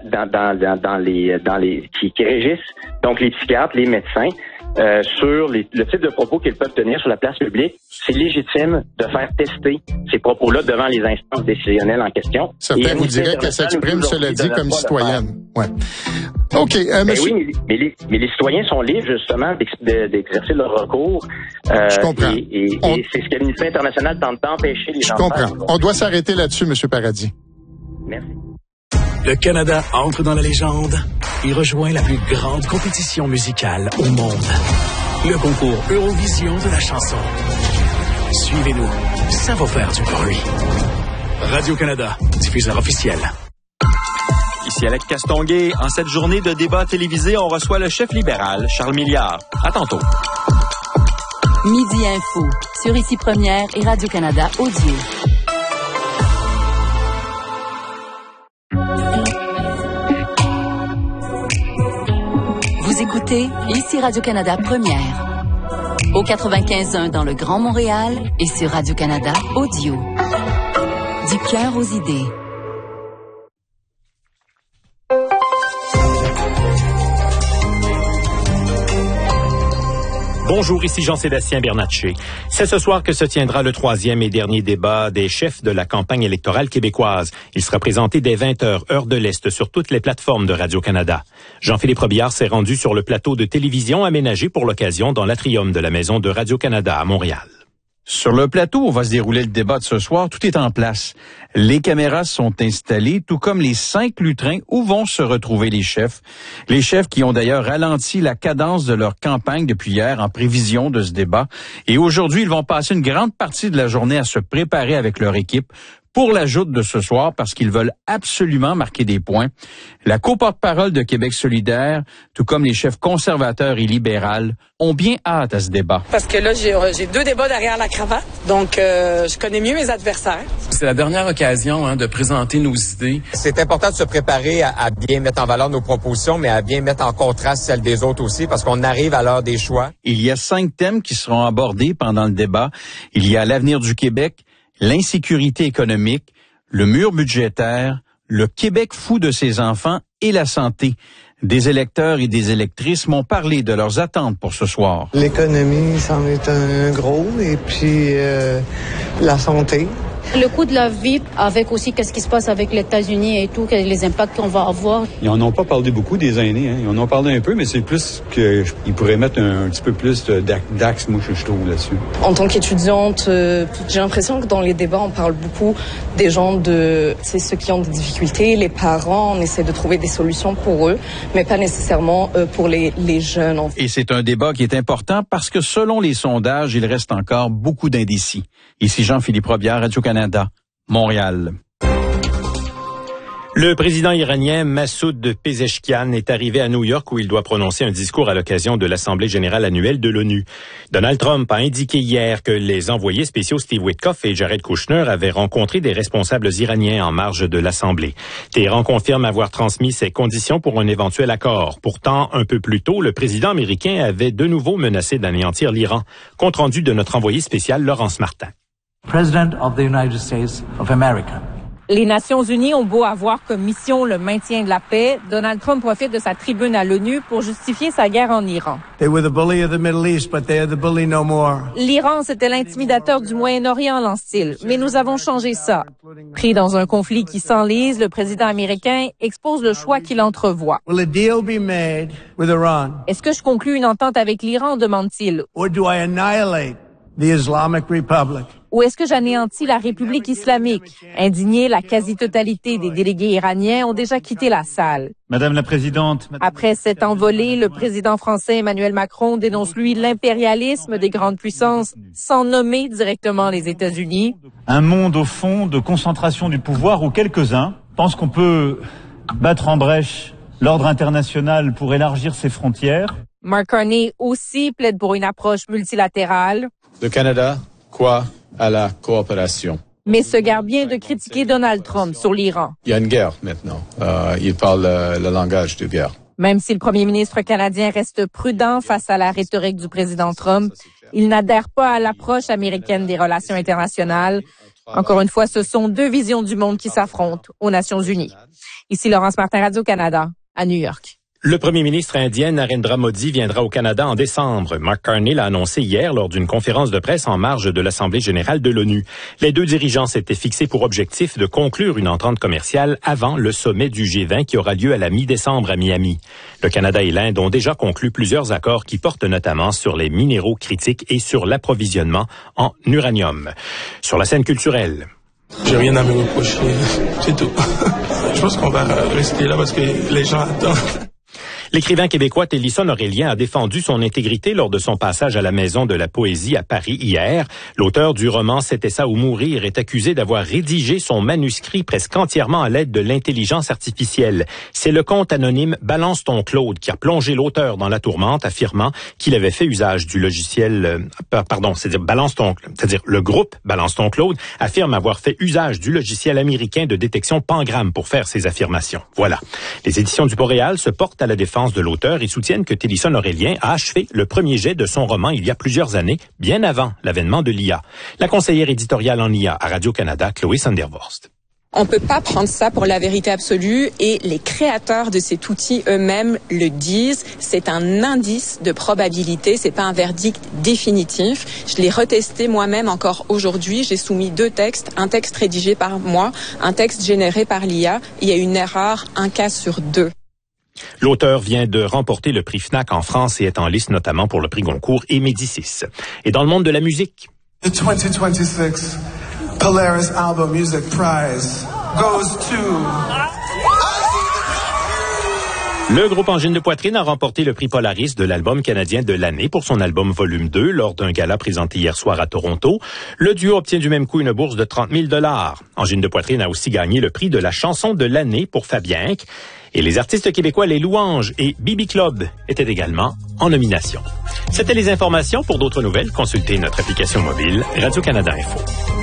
qui régissent donc les psychiatres, les médecins, sur le type de propos qu'ils peuvent tenir sur la place publique. C'est légitime de faire tester ces propos-là devant les instances décisionnelles en question. Certains vous diraient qu'elle s'exprime, cela dit, comme citoyenne. Ouais. OK. Monsieur... Oui, mais les citoyens sont libres, justement, d'exercer leur recours. Je comprends. Et c'est ce que l'Amnesty International tente d'empêcher les gens de faire. Je comprends. On doit s'arrêter là-dessus, Monsieur Paradis. Merci. Le Canada entre dans la légende et rejoint la plus grande compétition musicale au monde. Le concours Eurovision de la chanson. Suivez-nous, ça va faire du bruit. Radio-Canada, diffuseur officiel. Ici Alex Castonguay. En cette journée de débat télévisé, on reçoit le chef libéral, Charles Milliard. À tantôt. Midi Info, sur Ici Première et Radio-Canada Audio. Vous écoutez Ici Radio-Canada Première. Au 95.1 dans le Grand Montréal et sur Radio-Canada Audio. Du cœur aux idées. Bonjour, ici Jean-Sébastien Bernatchez. C'est ce soir que se tiendra le 3e et dernier débat des chefs de la campagne électorale québécoise. Il sera présenté dès 20h, heure de l'Est, sur toutes les plateformes de Radio-Canada. Jean-Philippe Robillard s'est rendu sur le plateau de télévision aménagé pour l'occasion dans l'atrium de la Maison de Radio-Canada à Montréal. Sur le plateau où va se dérouler le débat de ce soir, tout est en place. Les caméras sont installées, tout comme les 5 lutrins où vont se retrouver les chefs. Les chefs qui ont d'ailleurs ralenti la cadence de leur campagne depuis hier en prévision de ce débat. Et aujourd'hui, ils vont passer une grande partie de la journée à se préparer avec leur équipe pour la joute de ce soir parce qu'ils veulent absolument marquer des points. La co-porte-parole de Québec solidaire, tout comme les chefs conservateurs et libérales, ont bien hâte à ce débat. Parce que là, j'ai 2 débats derrière la cravate, donc je connais mieux mes adversaires. C'est la dernière occasion de présenter nos idées. C'est important de se préparer à bien mettre en valeur nos propositions, mais à bien mettre en contraste celles des autres aussi, parce qu'on arrive à l'heure des choix. Il y a 5 thèmes qui seront abordés pendant le débat. Il y a l'avenir du Québec, l'insécurité économique, le mur budgétaire, le Québec fou de ses enfants et la santé. Des électeurs et des électrices m'ont parlé de leurs attentes pour ce soir. L'économie, c'en est un gros, et puis la santé. Le coût de la vie, avec aussi qu'est-ce qui se passe avec les États-Unis et tout, les impacts qu'on va avoir. Ils en ont pas parlé beaucoup des aînés, hein. Ils en ont parlé un peu, mais c'est plus qu'ils pourraient mettre un petit peu plus d'axe, moi, je trouve, là-dessus. En tant qu'étudiante, j'ai l'impression que dans les débats, on parle beaucoup des gens c'est ceux qui ont des difficultés, les parents, on essaie de trouver des solutions pour eux, mais pas nécessairement pour les jeunes. Et c'est un débat qui est important parce que selon les sondages, il reste encore beaucoup d'indécis. Ici Jean-Philippe Robillard, Radio-Canada, Montréal. Le président iranien Massoud Pezeshkian est arrivé à New York où il doit prononcer un discours à l'occasion de l'Assemblée générale annuelle de l'ONU. Donald Trump a indiqué hier que les envoyés spéciaux Steve Witkoff et Jared Kushner avaient rencontré des responsables iraniens en marge de l'Assemblée. Téhéran confirme avoir transmis ses conditions pour un éventuel accord. Pourtant, un peu plus tôt, le président américain avait de nouveau menacé d'anéantir l'Iran. Compte rendu de notre envoyé spécial Laurence Martin. President of the United States of America. Les Nations unies ont beau avoir comme mission le maintien de la paix, Donald Trump profite de sa tribune à l'ONU pour justifier sa guerre en Iran. They were the bully of the Middle East, but they are the bully no more. L'Iran, c'était l'intimidateur du Moyen-Orient, lance-t-il, mais nous avons changé ça. Pris dans un conflit qui s'enlise, le président américain expose le choix qu'il entrevoit. Will a deal be made with Iran? Est-ce que je conclus une entente avec l'Iran, demande-t-il? Or do I annihilate the Islamic Republic? Ou est-ce que j'anéantis la République islamique? Indignés, la quasi-totalité des délégués iraniens ont déjà quitté la salle. Madame la Présidente. Après cette envolée, le président français Emmanuel Macron dénonce, lui, l'impérialisme des grandes puissances sans nommer directement les États-Unis. Un monde, au fond, de concentration du pouvoir où quelques-uns pensent qu'on peut battre en brèche l'ordre international pour élargir ses frontières. Mark Carney aussi plaide pour une approche multilatérale. Le Canada croit à la coopération. Mais se garde bien de critiquer Donald Trump sur l'Iran. Il y a une guerre maintenant. Il parle le langage de guerre. Même si le premier ministre canadien reste prudent face à la rhétorique du président Trump, il n'adhère pas à l'approche américaine des relations internationales. Encore une fois, ce sont deux visions du monde qui s'affrontent aux Nations Unies. Ici Laurence Martin, Radio-Canada, à New York. Le premier ministre indien Narendra Modi viendra au Canada en décembre. Mark Carney l'a annoncé hier lors d'une conférence de presse en marge de l'Assemblée générale de l'ONU. Les deux dirigeants s'étaient fixés pour objectif de conclure une entente commerciale avant le sommet du G20 qui aura lieu à la mi-décembre à Miami. Le Canada et l'Inde ont déjà conclu plusieurs accords qui portent notamment sur les minéraux critiques et sur l'approvisionnement en uranium. Sur la scène culturelle. J'ai rien à me reprocher, c'est tout. Je pense qu'on va rester là parce que les gens attendent. L'écrivain québécois Télisson Aurélien a défendu son intégrité lors de son passage à la Maison de la Poésie à Paris hier. L'auteur du roman C'était ça ou mourir est accusé d'avoir rédigé son manuscrit presque entièrement à l'aide de l'intelligence artificielle. C'est le compte anonyme Balance ton Claude qui a plongé l'auteur dans la tourmente, affirmant qu'il avait fait usage du logiciel, c'est-à-dire le groupe Balance ton Claude affirme avoir fait usage du logiciel américain de détection Pangram pour faire ses affirmations. Voilà. Les éditions du Boréal se portent à la défense de l'auteur et soutiennent que Télisson Aurélien a achevé le premier jet de son roman il y a plusieurs années, bien avant l'avènement de l'IA. La conseillère éditoriale en IA à Radio-Canada, Chloé Sandervorst. On peut pas prendre ça pour la vérité absolue et les créateurs de cet outil eux-mêmes le disent. C'est un indice de probabilité, c'est pas un verdict définitif. Je l'ai retesté moi-même encore aujourd'hui. J'ai soumis 2 textes, un texte rédigé par moi, un texte généré par l'IA. Il y a une erreur, un cas sur 2. L'auteur vient de remporter le prix FNAC en France et est en liste notamment pour le prix Goncourt et Médicis. Et dans le monde de la musique. The 2026 Polaris Album Music Prize goes to... Le groupe Angine de Poitrine a remporté le prix Polaris de l'album canadien de l'année pour son album Volume 2 lors d'un gala présenté hier soir à Toronto. Le duo obtient du même coup une bourse de 30 000 $. Angine de Poitrine a aussi gagné le prix de la chanson de l'année pour Fabien Inc. Et les artistes québécois Les Louanges et Bibi Club étaient également en nomination. C'était les informations. Pour d'autres nouvelles, consultez notre application mobile Radio-Canada Info.